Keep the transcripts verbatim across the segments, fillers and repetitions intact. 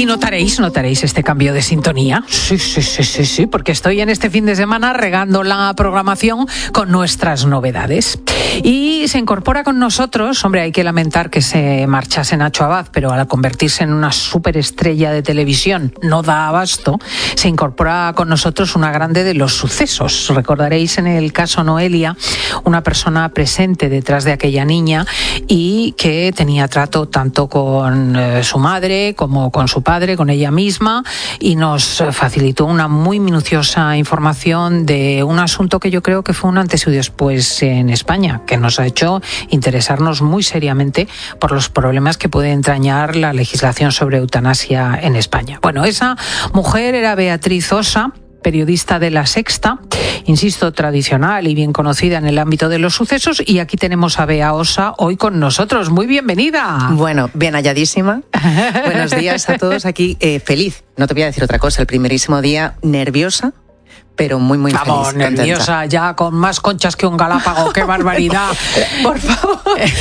Y notaréis, notaréis este cambio de sintonía. Sí, sí, sí, sí, sí, porque estoy en este fin de semana regando la programación con nuestras novedades. Y se incorpora con nosotros, hombre, hay que lamentar que se marchase Nacho Abad, pero al convertirse en una superestrella de televisión no da abasto, se incorpora con nosotros una grande de los sucesos. Recordaréis en el caso Noelia, una persona presente detrás de aquella niña y que tenía trato tanto con eh, su madre como con su padre, con ella misma, y nos facilitó una muy minuciosa información de un asunto que yo creo que fue un antes y después en España, que nos ha hecho interesarnos muy seriamente por los problemas que puede entrañar la legislación sobre eutanasia en España. Bueno, esa mujer era Beatriz Osa, periodista de La Sexta, insisto, tradicional y bien conocida en el ámbito de los sucesos, y aquí tenemos a Bea Osa hoy con nosotros. Muy bienvenida. Bueno, bien halladísima. Buenos días a todos aquí. Eh, feliz, no te voy a decir otra cosa, el primerísimo día nerviosa, pero muy, muy Vamos, feliz. Vamos, nerviosa, contenta. Ya con más conchas que un galápago, qué barbaridad. Por favor.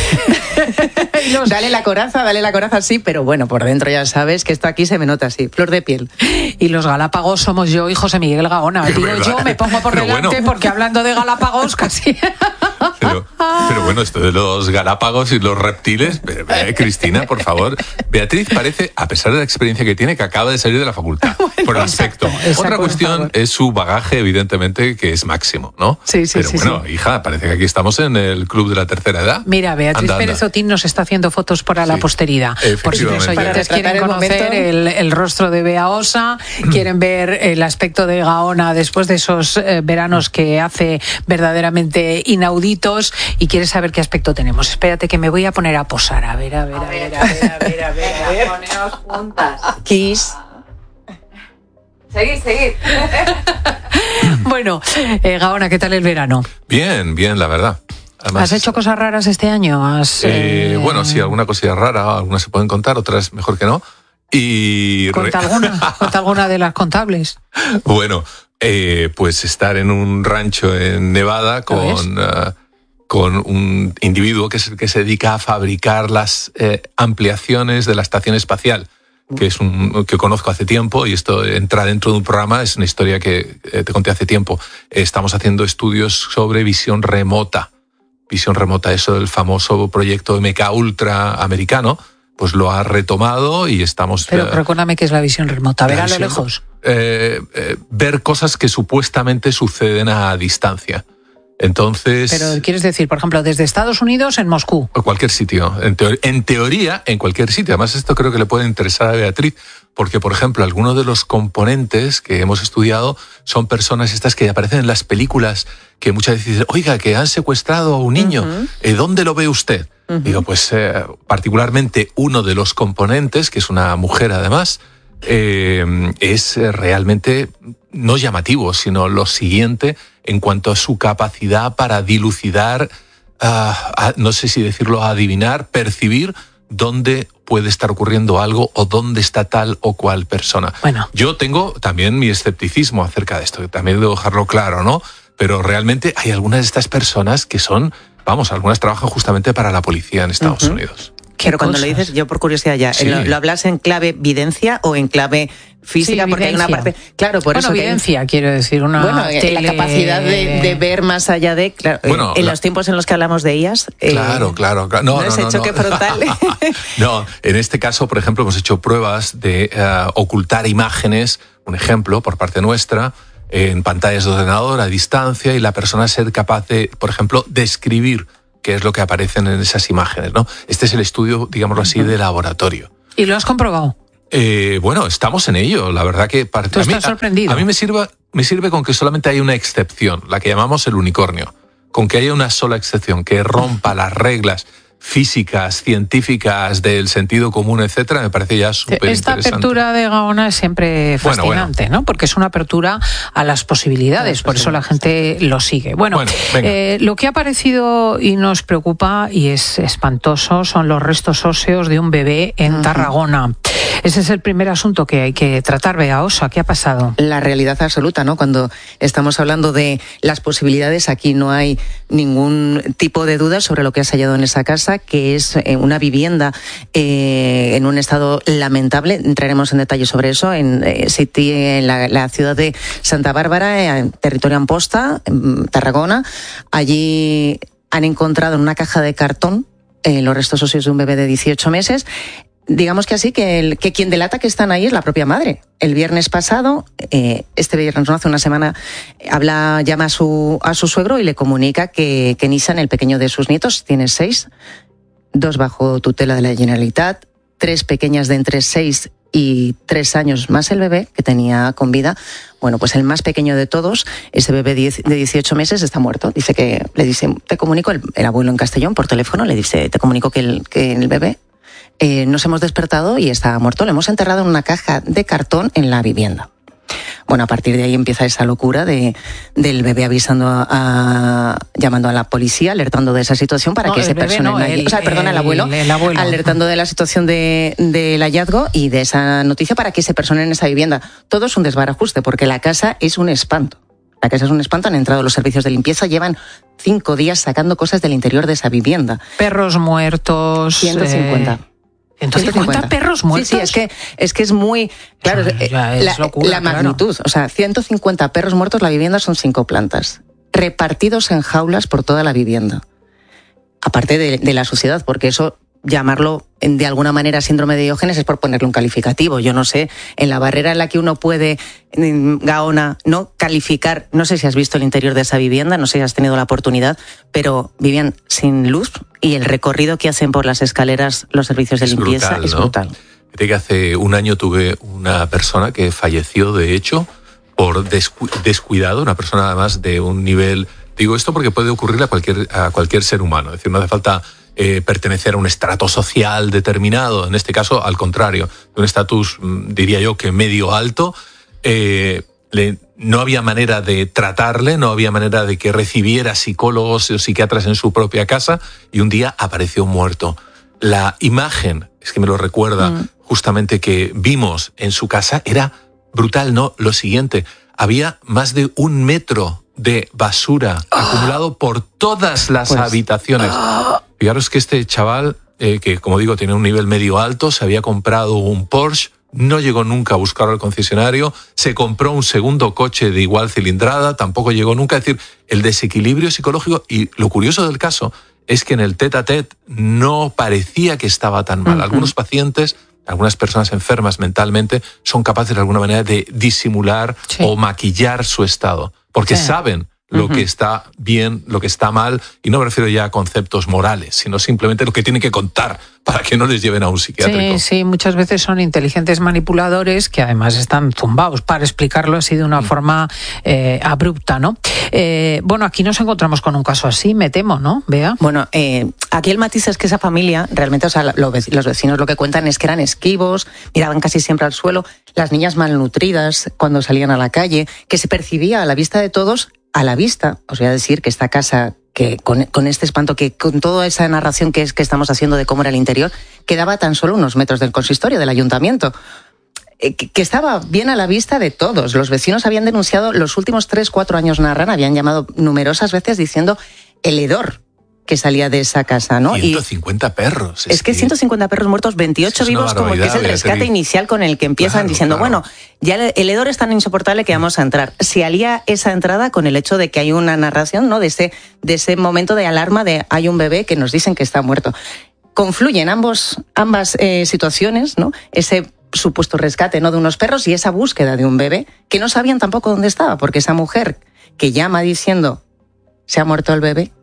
los... Dale la coraza, dale la coraza, sí, pero bueno, por dentro ya sabes que esto aquí se me nota así, flor de piel. Y los galápagos somos yo y José Miguel Gaona. Digo, yo me pongo por pero delante bueno. Porque hablando de galápagos casi... Pero, pero bueno, esto de los galápagos y los reptiles, eh, Cristina, por favor. Beatriz parece, a pesar de la experiencia que tiene, que acaba de salir de la facultad, bueno, por el aspecto. Exacto, Otra cuestión es su bagaje, evidentemente, que es máximo, ¿no? Sí, sí, pero sí. bueno, sí. hija, parece que aquí estamos en el club de la tercera edad. Mira, Beatriz anda, Pérez anda. Otín nos está haciendo fotos para sí, la posteridad. Por si los oyentes quieren el conocer el, el rostro de Bea Osa, quieren ver el aspecto de Gaona después de esos eh, veranos que hace verdaderamente inauditos, y quieres saber qué aspecto tenemos. Espérate que me voy a poner a posar. A ver, a ver, a ver, a ver, a ver, a ver. A ver. Poneos juntas. Kiss. Seguid, seguid. Bueno, eh, Gaona, ¿qué tal el verano? Bien, bien, la verdad. Además, ¿has hecho cosas raras este año? ¿Has, eh, eh... Bueno, sí, alguna cosilla rara, algunas se pueden contar, otras mejor que no. Y ¿Cuenta alguna? ¿Cuenta alguna de las contables? Bueno, eh, pues estar en un rancho en Nevada con... con un individuo que es el que se dedica a fabricar las eh, ampliaciones de la estación espacial, que es un que conozco hace tiempo, y esto entra dentro de un programa, es una historia que eh, te conté hace tiempo. Estamos haciendo estudios sobre visión remota. Visión remota, eso del famoso proyecto M K Ultra americano, pues lo ha retomado y estamos... Pero eh, recuérdame qué es la visión remota, ver a lo lejos. Eh, eh, ver cosas que supuestamente suceden a distancia. Entonces... Pero quieres decir, por ejemplo, desde Estados Unidos en Moscú. O cualquier sitio. En, teor- en teoría, en cualquier sitio. Además, esto creo que le puede interesar a Beatriz, porque, por ejemplo, algunos de los componentes que hemos estudiado son personas estas que aparecen en las películas, que muchas veces dicen, oiga, que han secuestrado a un niño. Uh-huh. ¿Eh, ¿Dónde lo ve usted? Uh-huh. Digo, pues eh, particularmente uno de los componentes, que es una mujer además, eh, es realmente no llamativo, sino lo siguiente en cuanto a su capacidad para dilucidar, uh, a, no sé si decirlo, adivinar, percibir dónde puede estar ocurriendo algo o dónde está tal o cual persona. Bueno. Yo tengo también mi escepticismo acerca de esto, también debo dejarlo claro, ¿no? Pero realmente hay algunas de estas personas que son, vamos, algunas trabajan justamente para la policía en Estados uh-huh. Unidos. Pero cuando lo dices, yo por curiosidad ya, sí. ¿lo, ¿lo hablas en clave videncia o en clave física? Sí, porque hay una parte... Claro, por bueno, eso evidencia, quiero decir, una Bueno, tele... la capacidad de, de ver más allá de... Claro, bueno, en la... los tiempos en los que hablamos de ellas... Claro, eh, claro, claro. No, ¿no, no, ese no, choque no. frontal? No, en este caso, por ejemplo, hemos hecho pruebas de uh, ocultar imágenes, un ejemplo, por parte nuestra, en pantallas de ordenador a distancia, y la persona ser capaz de, por ejemplo, describir qué es lo que aparecen en esas imágenes, ¿no? Este es el estudio, digámoslo así, de laboratorio. ¿Y lo has comprobado? Eh, bueno, estamos en ello. La verdad que... Para, ¿Tú estás a mí, sorprendido? A, a mí me sirve, me sirve con que solamente hay una excepción, la que llamamos el unicornio. Con que haya una sola excepción, que rompa las reglas físicas, científicas, del sentido común, etcétera, me parece ya súper interesante. Esta apertura de Gaona es siempre fascinante, bueno, bueno. ¿no? Porque es una apertura a las posibilidades, por eso la gente lo sigue. Bueno, bueno eh, lo que ha aparecido y nos preocupa y es espantoso son los restos óseos de un bebé en uh-huh. Tarragona. Ese es el primer asunto que hay que tratar, Bea Osa. ¿Qué ha pasado? La realidad absoluta, ¿no? Cuando estamos hablando de las posibilidades, aquí no hay ningún tipo de duda sobre lo que has hallado en esa casa, que es una vivienda eh, en un estado lamentable. Entraremos en detalle sobre eso en, eh, City, en la, la ciudad de Santa Bárbara, en territorio Amposta, en Tarragona. Allí han encontrado en una caja de cartón eh, los restos óseos de un bebé de dieciocho meses. Digamos que así, que, el, que quien delata que están ahí es la propia madre. El viernes pasado, eh, este viernes, no hace una semana, habla, llama a su, a su suegro y le comunica que, que Nissan, el pequeño de sus nietos, tiene seis, dos bajo tutela de la Generalitat, tres pequeñas de entre seis y tres años más el bebé que tenía con vida. Bueno, pues el más pequeño de todos, ese bebé de dieciocho meses, está muerto. Dice que, le dice, te comunico, el, el abuelo en Castellón, por teléfono, le dice, te comunico que el, que el bebé eh, nos hemos despertado y está muerto. Lo hemos enterrado en una caja de cartón en la vivienda. Bueno, a partir de ahí empieza esa locura de, del bebé avisando, a, a, llamando a la policía, alertando de esa situación para no, que se personen no, allí. El, o sea, perdón, el, el, abuelo, el abuelo, alertando de la situación de, del hallazgo y de esa noticia para que se personen en esa vivienda. Todo es un desbarajuste, porque la casa es un espanto. La casa es un espanto, han entrado los servicios de limpieza, llevan cinco días sacando cosas del interior de esa vivienda. Perros muertos. ciento cincuenta. Eh... Entonces, ¿cuántos perros muertos? Sí, sí, es que es, que es muy... Claro, ya, es la, locura, la magnitud. Claro. O sea, ciento cincuenta perros muertos, la vivienda son cinco plantas, repartidos en jaulas por toda la vivienda. Aparte de, de la suciedad, porque eso, llamarlo de alguna manera síndrome de Diógenes es por ponerle un calificativo. Yo no sé, en la barrera en la que uno puede, Gaona, no calificar, no sé si has visto el interior de esa vivienda, no sé si has tenido la oportunidad, pero vivían sin luz y el recorrido que hacen por las escaleras los servicios de es limpieza brutal, es ¿no? brutal. Fíjate que hace un año tuve una persona que falleció, de hecho, por descu- descuidado, una persona además de un nivel... Digo esto porque puede ocurrir a cualquier, a cualquier ser humano, es decir, no hace falta... Eh, pertenecer a un estrato social determinado, en este caso al contrario, un estatus, diría yo, que medio alto, eh, le, no había manera de tratarle, no había manera de que recibiera psicólogos o psiquiatras en su propia casa y un día apareció muerto. La imagen, es que me lo recuerda, mm. justamente que vimos en su casa era brutal, ¿no? Lo siguiente, había más de un metro de basura oh. acumulado por todas las pues, habitaciones. Oh. Fijaros que este chaval, eh, que como digo tiene un nivel medio alto, se había comprado un Porsche, no llegó nunca a buscarlo al concesionario, se compró un segundo coche de igual cilindrada, tampoco llegó nunca. Es decir, el desequilibrio psicológico, y lo curioso del caso es que en el tete a tete no parecía que estaba tan mal. Uh-huh. Algunos pacientes, algunas personas enfermas mentalmente, son capaces de alguna manera de disimular sí. o maquillar su estado, porque sí. saben lo uh-huh. que está bien, lo que está mal, y no me refiero ya a conceptos morales, sino simplemente lo que tienen que contar para que no les lleven a un psiquiátrico. Sí, sí, muchas veces son inteligentes manipuladores que además están zumbados, para explicarlo así de una mm. forma eh, abrupta, ¿no? Eh, bueno, aquí nos encontramos con un caso así, me temo, ¿no, Bea? Bueno, eh, aquí el matiz es que esa familia, realmente, o sea, lo, los vecinos lo que cuentan es que eran esquivos, miraban casi siempre al suelo, las niñas malnutridas cuando salían a la calle, que se percibía a la vista de todos, a la vista, os voy a decir que esta casa, que con, con este espanto, que con toda esa narración que, es, que estamos haciendo de cómo era el interior, quedaba tan solo unos metros del consistorio, del ayuntamiento, eh, que, que estaba bien a la vista de todos. Los vecinos habían denunciado, los últimos tres, cuatro años narran, habían llamado numerosas veces diciendo el hedor que salía de esa casa, ¿no? ciento cincuenta y perros. Es, es que ciento cincuenta perros muertos, veintiocho es vivos, como que es el rescate Beatriz. Inicial con el que empiezan claro, diciendo, claro. bueno, ya el, el hedor es tan insoportable que vamos a entrar. Se alía esa entrada con el hecho de que hay una narración, ¿no? De ese, de ese momento de alarma de hay un bebé que nos dicen que está muerto. Confluyen ambos, ambas eh, situaciones, ¿no? Ese supuesto rescate, ¿no? De unos perros y esa búsqueda de un bebé que no sabían tampoco dónde estaba, porque esa mujer que llama diciendo se ha muerto el bebé,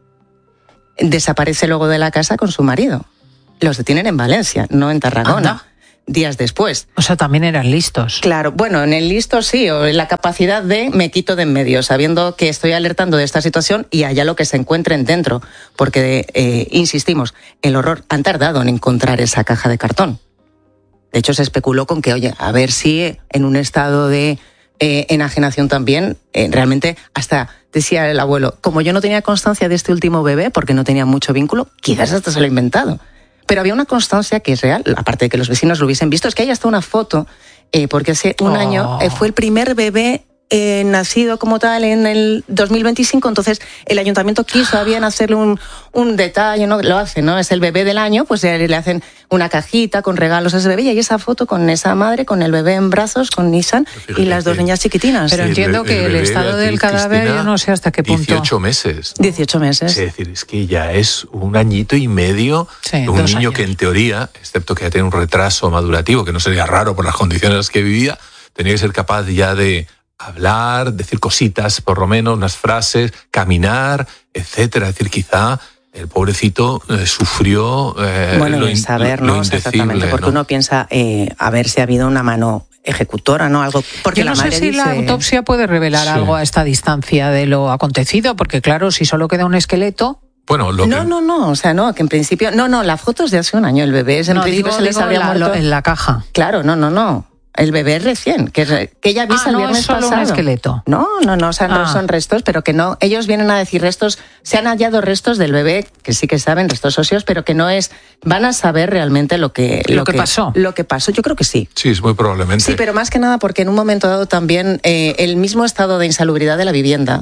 desaparece luego de la casa con su marido. Los detienen en Valencia, no en Tarragona. Anda. Días después. O sea, también eran listos. Claro, bueno, en el listo sí, o en la capacidad de me quito de en medio, sabiendo que estoy alertando de esta situación y allá lo que se encuentren dentro. Porque, eh, insistimos, el horror, han tardado en encontrar esa caja de cartón. De hecho, se especuló con que, oye, a ver si en un estado de eh, enajenación también, eh, realmente hasta... Decía el abuelo, como yo no tenía constancia de este último bebé, porque no tenía mucho vínculo, quizás hasta se lo he inventado. pero había una constancia que es real, aparte de que los vecinos lo hubiesen visto, es que hay hasta una foto, eh, porque hace un oh. año eh, fue el primer bebé Eh, nacido como tal en el dos mil veinticinco, entonces el ayuntamiento quiso bien hacerle un, un detalle, ¿no? Lo hace, ¿no? Es el bebé del año, pues le, le hacen una cajita con regalos a ese bebé y hay esa foto con esa madre, con el bebé en brazos, con Nissan y las dos niñas chiquitinas. Pero sí, entiendo el, que el, el estado del cadáver, Cristina, yo no sé hasta qué punto. dieciocho meses. ¿No? dieciocho meses. Es decir, es que ya es un añito y medio sí, de un niño años. que en teoría, excepto que ya tiene un retraso madurativo, que no sería raro por las condiciones en las que vivía, tenía que ser capaz ya de hablar, decir cositas, por lo menos, unas frases, caminar, etcétera. Es decir, quizá el pobrecito eh, sufrió eh, bueno, lo, y saber, lo, ¿no? lo Exactamente, porque ¿no? uno piensa eh, a ver si ha habido una mano ejecutora, ¿no? Algo. Porque yo no la sé madre si dice... la autopsia puede revelar sí. algo a esta distancia de lo acontecido, porque claro, si solo queda un esqueleto. Bueno, lo no, que... no, no, o sea, no, que en principio, no, no, la foto es de hace un año, el bebé es en no, principio digo, se les digo habría la, muerto en la caja. Claro, no, no, no. El bebé es recién, que, que ella avisa ah, el no, viernes es solo pasado. un esqueleto. No, no, no, o sea, ah. no son restos, pero que no. Ellos vienen a decir restos, se han hallado restos del bebé, que sí que saben, restos óseos, pero que no es. Van a saber realmente lo que. Lo, lo que, que pasó. Lo que pasó, yo creo que sí. Sí, es muy probablemente. Sí, pero más que nada porque en un momento dado también eh, el mismo estado de insalubridad de la vivienda.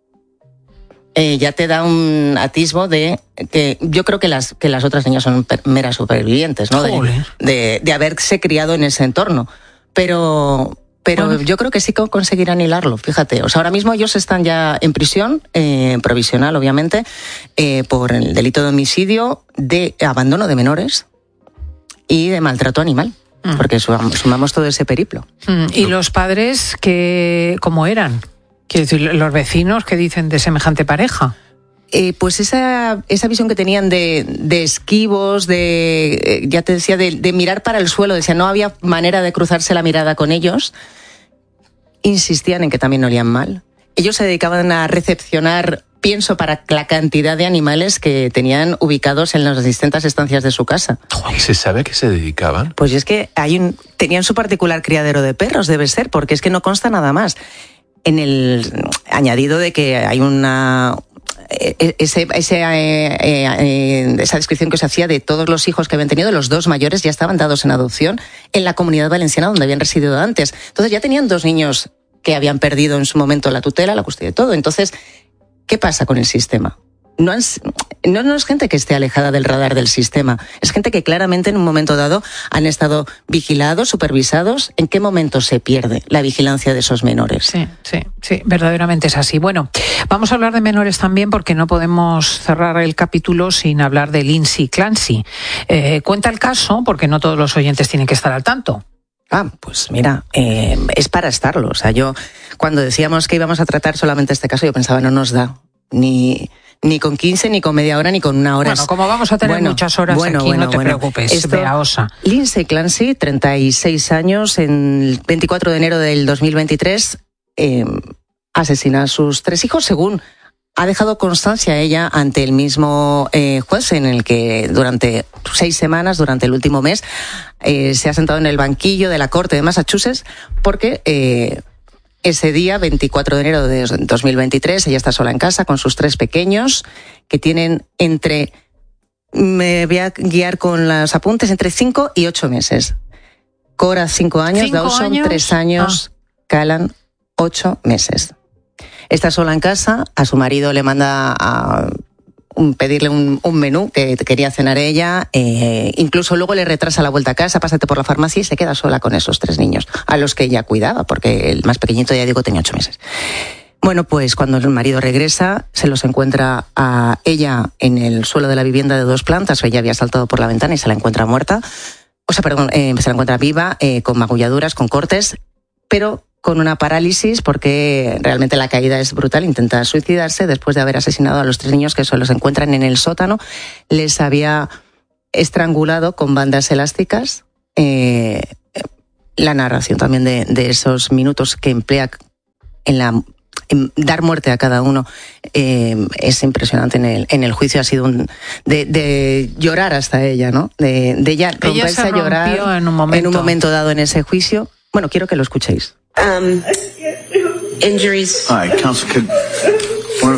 Eh, ya te da un atisbo de que yo creo que las que las otras niñas son meras supervivientes, ¿no? De, de, de haberse criado en ese entorno. Pero, pero bueno. Yo creo que sí que conseguirán hilarlo, fíjate. O sea, ahora mismo ellos están ya en prisión, eh, provisional, obviamente, eh, por el delito de homicidio, de abandono de menores y de maltrato animal. Mm. Porque sumamos, sumamos todo ese periplo. Mm. ¿Y los padres que cómo eran? Quiero decir, los vecinos, ¿qué dicen de semejante pareja? Eh, pues esa, esa visión que tenían de, de esquivos, de, eh, ya te decía, de, de mirar para el suelo, decía, no había manera de cruzarse la mirada con ellos, insistían en que también olían mal. Ellos se dedicaban a recepcionar pienso para la cantidad de animales que tenían ubicados en las distintas estancias de su casa. ¿Se sabe a qué se dedicaban? Pues es que hay un, tenían su particular criadero de perros, debe ser, porque es que no consta nada más. En el añadido de que hay una... Ese, ese, eh, eh, esa descripción que se hacía de todos los hijos que habían tenido, los dos mayores ya estaban dados en adopción en la Comunidad Valenciana donde habían residido antes. Entonces ya tenían dos niños que habían perdido en su momento la tutela, la custodia y todo. Entonces, ¿qué pasa con el sistema? No, han, no, no es gente que esté alejada del radar del sistema, es gente que claramente en un momento dado han estado vigilados, supervisados. ¿En qué momento se pierde la vigilancia de esos menores? Sí, sí, sí, verdaderamente es así. Bueno, vamos a hablar de menores también porque no podemos cerrar el capítulo sin hablar de Lindsay Clancy. Eh, cuenta el caso porque no todos los oyentes tienen que estar al tanto. Ah, pues mira, eh, es para estarlo. O sea, yo cuando decíamos que íbamos a tratar solamente este caso, yo pensaba, no nos da ni... Ni con quince, ni con media hora, ni con una hora. Bueno, como vamos a tener bueno, muchas horas bueno, aquí, bueno, no te bueno. preocupes, Esto, Bea Osa. Lindsay Clancy, treinta y seis años, en el veinticuatro de enero del dos mil veintitrés, eh, asesina a sus tres hijos, según ha dejado constancia ella ante el mismo eh, juez, en el que durante seis semanas, durante el último mes, eh, se ha sentado en el banquillo de la Corte de Massachusetts, porque... Eh, Ese día, veinticuatro de enero de dos mil veintitrés, ella está sola en casa con sus tres pequeños, que tienen entre, me voy a guiar con los apuntes, entre cinco y ocho meses. Cora, cinco años, ¿Cinco Dawson, años? tres años, Ah. Callan, ocho meses. Está sola en casa, a su marido le manda a un, pedirle un, un menú que quería cenar ella, eh, incluso luego le retrasa la vuelta a casa, pásate por la farmacia y se queda sola con esos tres niños, a los que ella cuidaba, porque el más pequeñito, ya digo, tenía ocho meses. Bueno, pues cuando el marido regresa, se los encuentra a ella en el suelo de la vivienda de dos plantas, ella había saltado por la ventana y se la encuentra muerta, o sea, perdón, eh, se la encuentra viva, eh, con magulladuras, con cortes, pero con una parálisis porque realmente la caída es brutal. Intenta suicidarse después de haber asesinado a los tres niños que se los encuentran en el sótano. Les había estrangulado con bandas elásticas. Eh, la narración también de, de esos minutos que emplea en la en dar muerte a cada uno eh, es impresionante. En el, en el juicio ha sido un, de, de llorar hasta ella, ¿no? De, de ella romperse a llorar en un, momento. en un momento dado en ese juicio. Bueno, quiero que lo escuchéis. Um, injuries. Hi, Counsel. Could, one,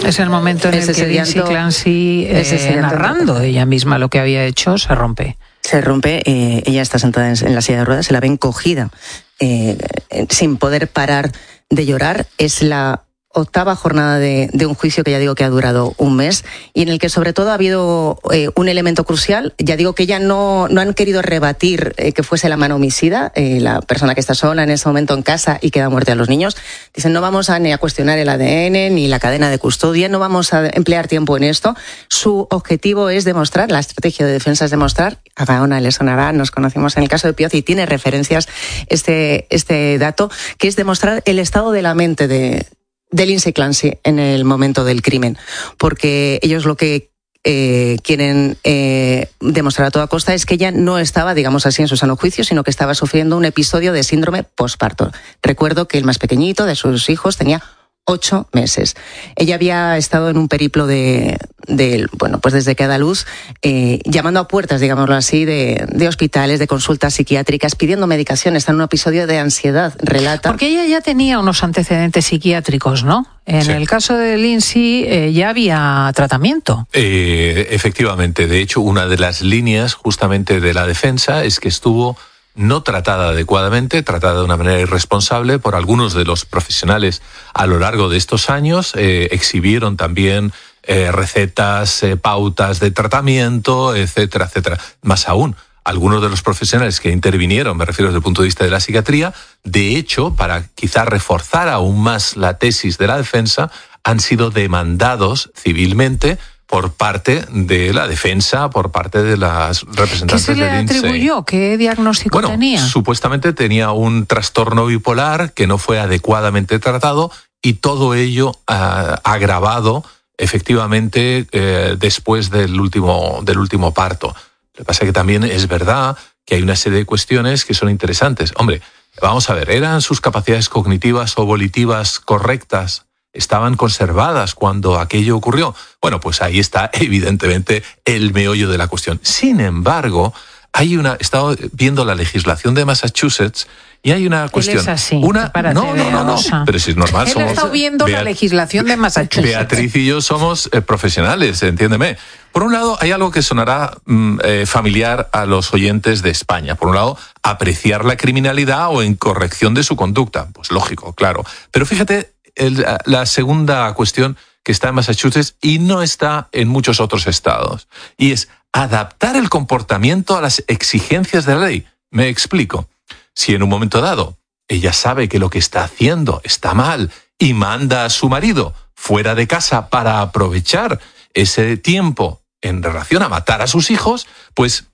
Es el momento en ese el que Lindsay Clancy, eh, narrando ella misma lo que había hecho, se rompe. Se rompe, eh, ella está sentada en, en la silla de ruedas, se la ven cogida, eh, sin poder parar de llorar. Es la octava jornada de, de un juicio que ya digo que ha durado un mes y en el que sobre todo ha habido eh, un elemento crucial. Ya digo que ella no, no han querido rebatir eh, que fuese la mano homicida, eh, la persona que está sola en ese momento en casa y que da muerte a los niños. Dicen, no vamos a ni a cuestionar el A D N ni la cadena de custodia, no vamos a emplear tiempo en esto. Su objetivo es demostrar, la estrategia de defensa es demostrar, a Gaona le sonará, nos conocimos en el caso de Pioz y tiene referencias este, este dato, que es demostrar el estado de la mente de de Lindsay Clancy en el momento del crimen, porque ellos lo que eh, quieren eh, demostrar a toda costa es que ella no estaba, digamos así, en su sano juicio, sino que estaba sufriendo un episodio de síndrome postparto. Recuerdo que el más pequeñito de sus hijos tenía ocho meses. Ella había estado en un periplo de, de bueno, pues desde que da luz, eh, llamando a puertas, digámoslo así, de, de hospitales, de consultas psiquiátricas, pidiendo medicación. Está en un episodio de ansiedad, relata. Porque ella ya tenía unos antecedentes psiquiátricos, ¿no? En sí. El caso de Lindsay eh, ya había tratamiento. Eh, efectivamente. De hecho, una de las líneas justamente de la defensa es que estuvo no tratada adecuadamente, tratada de una manera irresponsable por algunos de los profesionales a lo largo de estos años. Eh, exhibieron también eh, recetas, eh, pautas de tratamiento, etcétera, etcétera. Más aún, algunos de los profesionales que intervinieron, me refiero desde el punto de vista de la psiquiatría, de hecho, para quizá reforzar aún más la tesis de la defensa, han sido demandados civilmente por parte de la defensa, por parte de las representantes de Lindsay. ¿Qué se le atribuyó? ¿Qué diagnóstico bueno, tenía? Supuestamente tenía un trastorno bipolar que no fue adecuadamente tratado y todo ello uh, agravado efectivamente eh, después del último, del último parto. Lo que pasa es que también es verdad que hay una serie de cuestiones que son interesantes. Hombre, vamos a ver, ¿eran sus capacidades cognitivas o volitivas correctas? ¿Estaban conservadas cuando aquello ocurrió? Bueno, pues ahí está evidentemente el meollo de la cuestión. Sin embargo, hay una, he estado viendo la legislación de Massachusetts y hay una cuestión. Él es así, una, no, no, no, no, pero si es normal. Él somos, ha estado viendo Beat- la legislación de Massachusetts. Beatriz y yo somos eh, profesionales, entiéndeme. Por un lado, hay algo que sonará mm, eh, familiar a los oyentes de España. Por un lado, apreciar la criminalidad o incorrección de su conducta. Pues lógico, claro. Pero fíjate, El, la segunda cuestión que está en Massachusetts y no está en muchos otros estados, y es adaptar el comportamiento a las exigencias de la ley. Me explico. Si en un momento dado ella sabe que lo que está haciendo está mal y manda a su marido fuera de casa para aprovechar ese tiempo en relación a matar a sus hijos, pues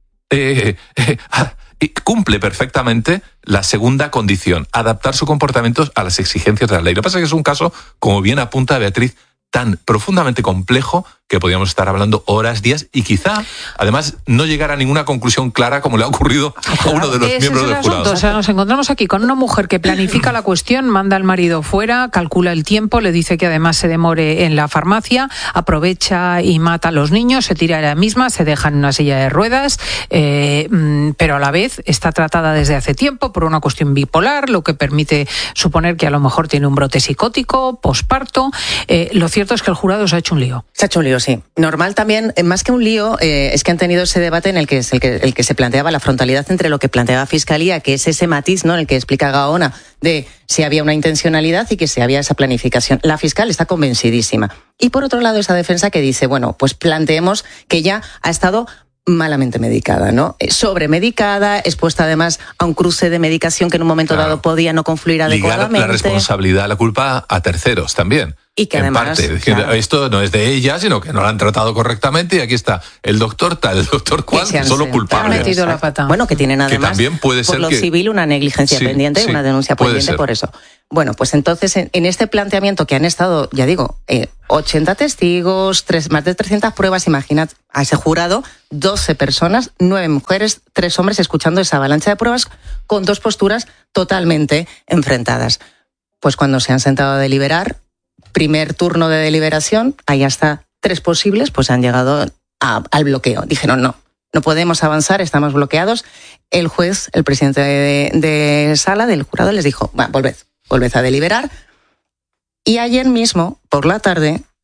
eh, eh, y cumple perfectamente la segunda condición, adaptar su comportamiento a las exigencias de la ley. Lo que pasa es que es un caso, como bien apunta Beatriz, tan profundamente complejo que podríamos estar hablando horas, días y quizá, además, no llegar a ninguna conclusión clara como le ha ocurrido a uno de los Ese miembros es el del jurado. asunto. O sea, nos encontramos aquí con una mujer que planifica la cuestión, manda al marido fuera, calcula el tiempo, le dice que además se demore en la farmacia, aprovecha y mata a los niños, se tira a ella misma, se deja en una silla de ruedas, eh, pero a la vez está tratada desde hace tiempo por una cuestión bipolar, lo que permite suponer que a lo mejor tiene un brote psicótico, posparto. Eh, lo cierto es que el jurado se ha hecho un lío. Se ha hecho un lío, sí. Normal también, más que un lío, eh, es que han tenido ese debate en el que, es el, que, el que se planteaba la frontalidad entre lo que planteaba Fiscalía, que es ese matiz, ¿no?, en el que explica Gaona, de si había una intencionalidad y que si había esa planificación. La fiscal está convencidísima. Y por otro lado, esa defensa que dice, bueno, pues planteemos que ella ha estado malamente medicada, ¿no? Sobremedicada, expuesta además a un cruce de medicación que en un momento claro. dado podía no confluir adecuadamente. Ligar la responsabilidad, la culpa a terceros también. Y que en además, parte, claro. Esto no es de ella, sino que no la han tratado correctamente y aquí está el doctor tal, el doctor cual, solo culpable. Metido la pata. Bueno, que tienen además, que también puede por ser lo que... civil, una negligencia sí, pendiente, sí, una denuncia pendiente por eso. Bueno, pues entonces, en, en este planteamiento que han estado, ya digo, eh, ochenta testigos, tres, más de trescientas pruebas, imaginad a ese jurado, doce personas, nueve mujeres, tres hombres, escuchando esa avalancha de pruebas con dos posturas totalmente enfrentadas. Pues cuando se han sentado a deliberar, primer turno de deliberación, hay hasta tres posibles, pues han llegado a, al bloqueo. Dijeron, no, no podemos avanzar, estamos bloqueados. El juez, el presidente de, de sala del jurado, les dijo, va, volved, volved a deliberar. Y ayer mismo, por la tarde,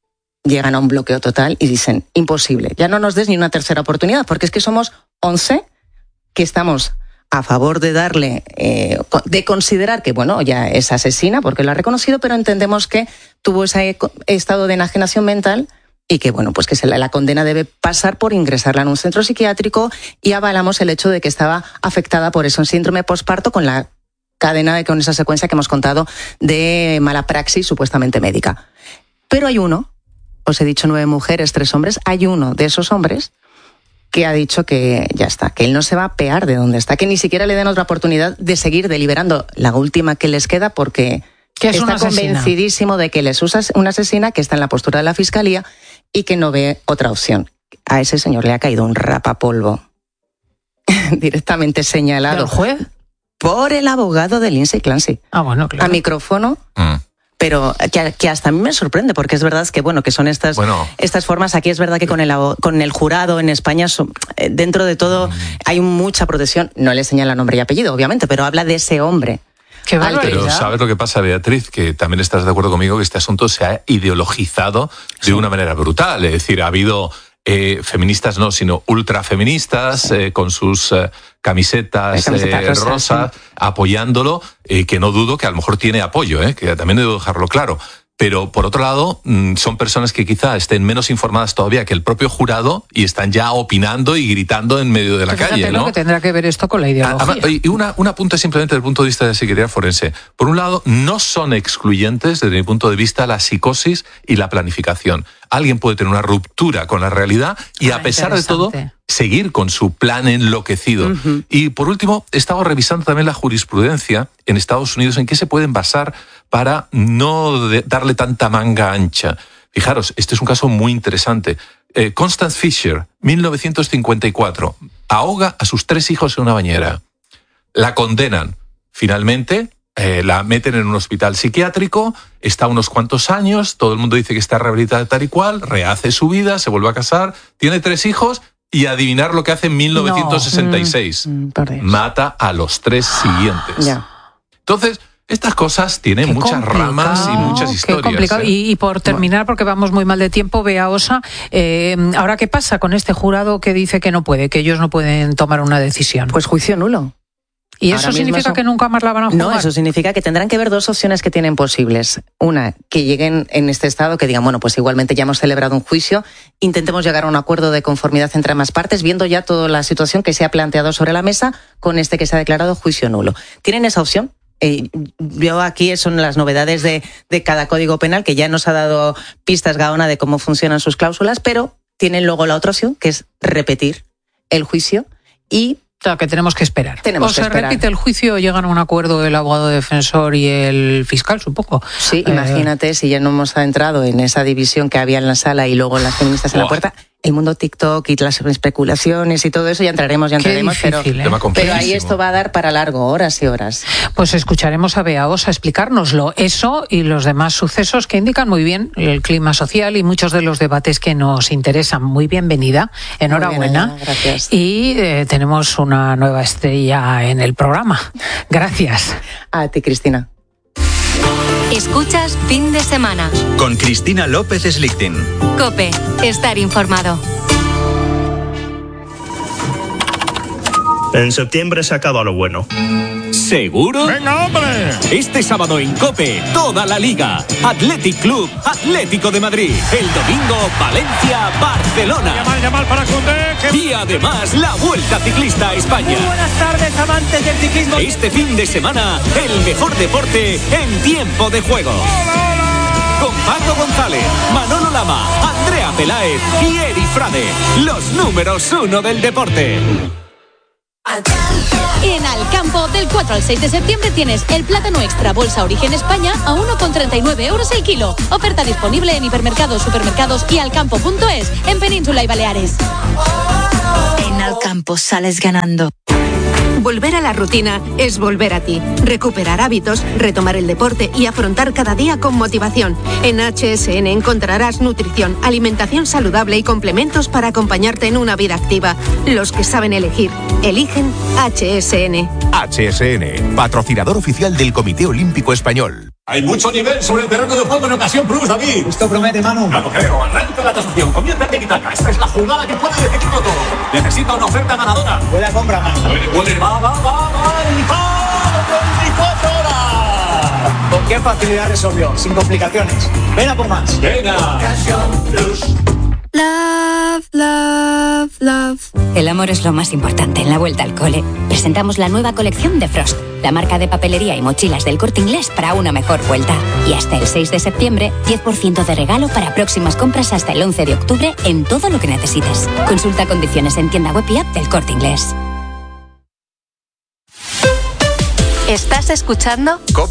llegan a un bloqueo total y dicen, imposible, ya no nos des ni una tercera oportunidad, porque es que somos once que estamos a favor de darle, eh, de considerar que, bueno, ya es asesina porque lo ha reconocido, pero entendemos que tuvo ese estado de enajenación mental y que, bueno, pues que se la, la condena debe pasar por ingresarla en un centro psiquiátrico, y avalamos el hecho de que estaba afectada por eso, un síndrome posparto, con la cadena, de, con esa secuencia que hemos contado de mala praxis supuestamente médica. Pero hay uno, os he dicho nueve mujeres, tres hombres, hay uno de esos hombres que ha dicho que ya está, que él no se va a pear de donde está, que ni siquiera le den otra oportunidad de seguir deliberando la última que les queda, porque que es está convencidísimo de que él es una asesina, que está en la postura de la fiscalía y que no ve otra opción. A ese señor le ha caído un rapapolvo directamente señalado. ¿Del juez? Por el abogado de Lindsay Clancy. Ah, bueno, claro. A micrófono. Mm. Pero que, que hasta a mí me sorprende, porque es verdad que bueno que son estas bueno, estas formas. Aquí es verdad que con el con el jurado en España son, dentro de todo mm. hay mucha protección. No le señala nombre y apellido, obviamente, pero habla de ese hombre. Qué Pero ¿sabes lo que pasa, Beatriz? Que también estás de acuerdo conmigo que este asunto se ha ideologizado de sí. una manera brutal. Es decir, ha habido eh, feministas no, sino ultrafeministas sí. eh, con sus eh, camisetas camiseta eh, rosas, rosa, sí. apoyándolo, eh, que no dudo que a lo mejor tiene apoyo, eh, que también debo dejarlo claro. Pero, por otro lado, son personas que quizá estén menos informadas todavía que el propio jurado y están ya opinando y gritando en medio de la Fíjate calle, ¿no? Lo que tendrá que ver esto con la ideología. Además, y una, un apunte simplemente desde el punto de vista de la psiquiatría forense. Por un lado, no son excluyentes desde mi punto de vista la psicosis y la planificación. Alguien puede tener una ruptura con la realidad y ah, a pesar de todo seguir con su plan enloquecido. Uh-huh. Y por último, he estado revisando también la jurisprudencia en Estados Unidos en qué se pueden basar para no de, darle tanta manga ancha. Fijaros, este es un caso muy interesante. Eh, Constance Fisher, mil novecientos cincuenta y cuatro, ahoga a sus tres hijos en una bañera. La condenan. Finalmente, eh, la meten en un hospital psiquiátrico, está unos cuantos años, todo el mundo dice que está rehabilitada tal y cual, rehace su vida, se vuelve a casar, tiene tres hijos y adivinar lo que hace en mil novecientos sesenta y seis. No. Mm, mata a los tres siguientes. Ya. Entonces, estas cosas tienen qué muchas ramas y muchas historias. Qué complicado. ¿eh? Y, y por terminar, porque vamos muy mal de tiempo, Bea Osa, eh, ¿ahora qué pasa con este jurado que dice que no puede, que ellos no pueden tomar una decisión? Pues juicio nulo. ¿Y eso Ahora significa eso... que nunca más la van a jugar? No, eso significa que tendrán que ver dos opciones que tienen posibles. Una, que lleguen en este estado, que digan, bueno, pues igualmente ya hemos celebrado un juicio, intentemos llegar a un acuerdo de conformidad entre ambas partes, viendo ya toda la situación que se ha planteado sobre la mesa con este que se ha declarado juicio nulo. ¿Tienen esa opción? Eh, yo aquí son las novedades de, de cada código penal, que ya nos ha dado pistas Gaona de cómo funcionan sus cláusulas, pero tienen luego la otra opción, que es repetir el juicio y... Claro, que tenemos que esperar. Tenemos o que se esperar. repite el juicio o llegan a un acuerdo el abogado defensor y el fiscal, supongo. Sí, eh, imagínate si ya no hemos entrado en esa división que había en la sala y luego las feministas en la puerta. El mundo TikTok y las especulaciones y todo eso, ya entraremos, ya entraremos, difícil, pero, ¿eh? pero ahí esto va a dar para largo, horas y horas. Pues escucharemos a Bea Osa explicárnoslo, eso y los demás sucesos que indican muy bien el clima social y muchos de los debates que nos interesan. Muy bienvenida, enhorabuena. Muy bien, gracias. Y eh, tenemos una nueva estrella en el programa. Gracias. A ti, Cristina. Escuchas Fin de Semana con Cristina López Slichting. COPE, estar informado. En septiembre se acaba lo bueno. ¿Seguro? ¡Venga, hombre! Este sábado en COPE, toda la Liga. Athletic Club, Atlético de Madrid. El domingo, Valencia, Barcelona. Yamal, Yamal para Koundé. Que... Y además, la Vuelta Ciclista a España. Muy buenas tardes, amantes del ciclismo. Este fin de semana, el mejor deporte en tiempo de juego. ¡Hola, hola! Con Paco González, Manolo Lama, Andrea Peláez y Eri Frade. Los números uno del deporte. En Alcampo, del cuatro al seis de septiembre tienes el plátano extra bolsa Origen España a uno con treinta y nueve euros el kilo. Oferta disponible en hipermercados, supermercados y alcampo punto es en Península y Baleares. En Alcampo sales ganando. Volver a la rutina es volver a ti. Recuperar hábitos, retomar el deporte y afrontar cada día con motivación. En H S N encontrarás nutrición, alimentación saludable y complementos para acompañarte en una vida activa. Los que saben elegir, eligen H S N. H S N, patrocinador oficial del Comité Olímpico Español. Hay mucho nivel sobre el terreno de juego en ocasión plus, David. Esto promete, Manu. Claro, creo. Arranca la tasación. Comienza Tiki-Taka. Esta es la jugada que puede decidirlo todo. Necesita una oferta ganadora. Buena compra, Manu. Puede, puede. Va, va, va, va. Y va. veinticuatro horas. ¿Con qué facilidad resolvió? Sin complicaciones. Ven a por más. Venga. Ocasión plus. Love, love, love. El amor es lo más importante en la vuelta al cole. Presentamos la nueva colección de Frost, la marca de papelería y mochilas del Corte Inglés para una mejor vuelta. Y hasta el seis de septiembre, diez por ciento de regalo para próximas compras hasta el once de octubre en todo lo que necesites. Consulta condiciones en tienda web y app del Corte Inglés. ¿Estás escuchando? COPE